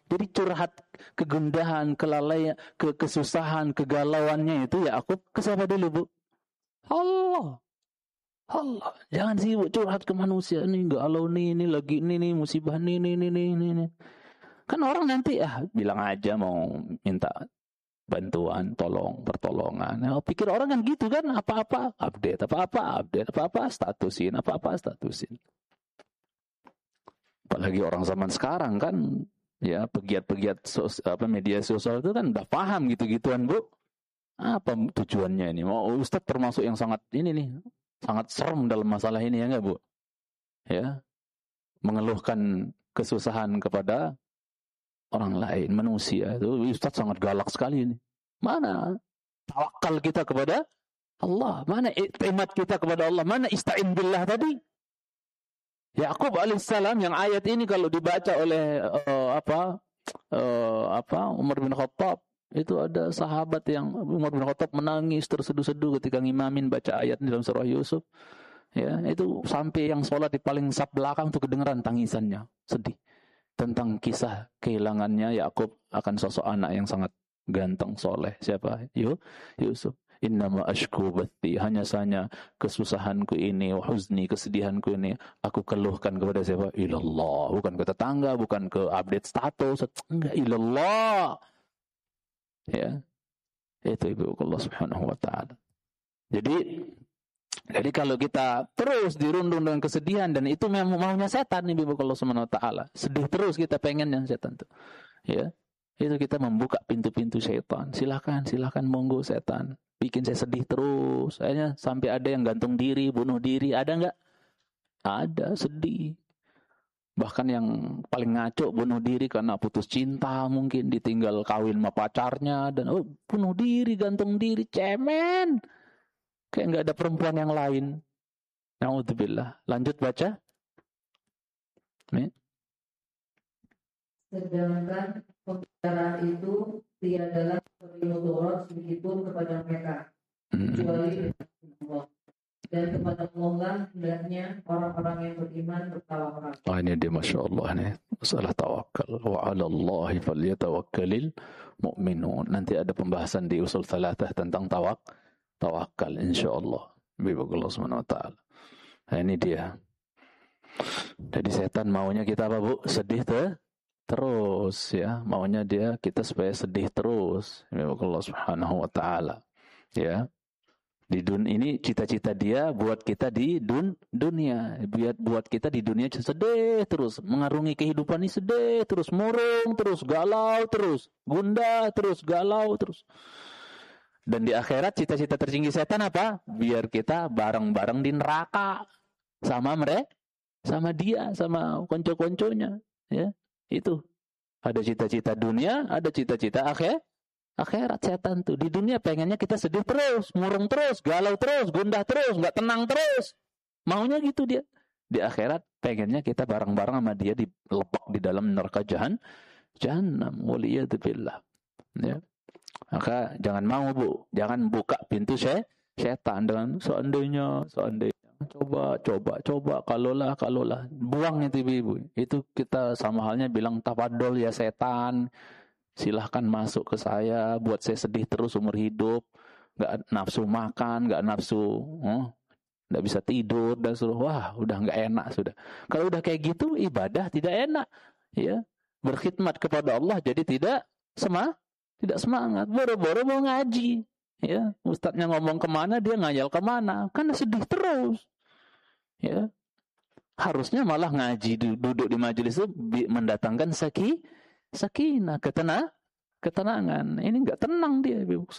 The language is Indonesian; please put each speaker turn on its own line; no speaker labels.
Jadi curhat kegundahan, kelalaian, kesusahan, kegalauannya itu Yakub ke siapa dulu, Bu? Allah. Allah. Jangan sibuk curhat ke manusia. Ini galau ini lagi ini musibah ini. Kan orang nanti bilang aja mau minta bantuan, pertolongan. Nah, pikir orang kan gitu kan, apa-apa update, apa-apa statusin. Apalagi orang zaman sekarang kan, ya pegiat-pegiat media sosial itu kan udah paham gitu-gituan, Bu. Apa tujuannya ini? Mau Ustadz termasuk yang sangat sangat serem dalam masalah ini ya enggak, Bu? Ya, mengeluhkan kesusahan kepada orang lain, manusia. Itu Ustaz sangat galak sekali ini. Mana tawakal kita kepada Allah? Mana iktimat kita kepada Allah? Mana ista'in billah tadi? Yakub alaihissalam yang ayat ini kalau dibaca oleh Umar bin Khattab, itu ada sahabat yang Umar bin Khattab menangis terseduh-seduh ketika ngimamin baca ayat dalam surah Yusuf. Ya, itu sampai yang sholat di paling saf belakang tuh kedengeran tangisannya, sedih. Tentang kisah kehilangannya Yakub akan sosok anak yang sangat ganteng, soleh. Siapa? Yusuf. Innama ashku bathi, hanya saja kesusahanku ini, huzni, kesedihanku ini, aku keluhkan kepada siapa? Ilallah. Bukan ke tetangga, bukan ke update status. Enggak, ilallah. Ya. Itu Ibu Allah Subhanahu wa taala. Jadi kalau kita terus dirundung dengan kesedihan, dan itu memang maunya setan nih, Ibu Allah Subhanahu wa taala. Sedih terus kita pengennya setan tuh. Ya. Itu kita membuka pintu-pintu setan. Silakan monggo setan. Bikin saya sedih terus. Kayaknya sampai ada yang gantung diri, bunuh diri, ada enggak? Ada, sedih. Bahkan yang paling ngaco bunuh diri karena putus cinta, mungkin ditinggal kawin sama pacarnya, dan bunuh diri, gantung diri, cemen. Kayak nggak ada perempuan yang lain. Na'udzubillah. Lanjut baca.
Sedangkan pembicaraan itu tiadalah mudarat sedikitpun kepada mereka, kecuali dengan Allah. Dan kepada Allah hendaknya orang-orang yang beriman bertawakal.
Ini dia Masya Allah nih. Masalah tawakal. Wa 'ala Allahi falyatawakkalil mu'minun. Nanti ada pembahasan di usul thalathah tentang tawakal insyaallah. Bi'idznillah subhanahu wa ta'ala. Nah, ini dia. Jadi setan maunya kita apa, Bu? Sedih terus ya. Maunya dia kita supaya sedih terus. Bi'idznillah subhanahu wa ta'ala. Ya. Di ini cita-cita dia buat kita di dunia, buat kita di dunia sedih terus, mengarungi kehidupan ini sedih terus, murung terus, galau terus, gundah terus, galau terus. Dan di akhirat cita-cita tertinggi setan apa? Biar kita bareng-bareng di neraka sama mereka, sama dia, sama konco-konconya, ya. Itu. Ada cita-cita dunia, ada cita-cita akhirat setan tuh. Di dunia pengennya kita sedih terus, murung terus, galau terus, gundah terus, enggak tenang terus. Maunya gitu dia. Di akhirat pengennya kita bareng-bareng sama dia dilepok di dalam neraka jahannam. Waliyadzubillah. Ya. Maka jangan mau, Bu. Jangan buka pintu setan dengan seandainya. Coba, kalaulah. Buang itu, Ibu. Itu kita sama halnya bilang tafadhol ya setan. Silahkan masuk ke saya, buat saya sedih terus umur hidup, nggak nafsu makan, nggak nafsu, nggak bisa tidur, dan suruh, udah nggak enak sudah. Kalau udah kayak gitu, ibadah tidak enak, ya. Berkhidmat kepada Allah jadi tidak semangat. Boro-boro mau ngaji, ya. Ustadznya ngomong kemana, dia ngayal kemana, karena sedih terus, ya. Harusnya malah ngaji, duduk di majelis itu mendatangkan sakinah, ketenangan. Ini enggak tenang dia,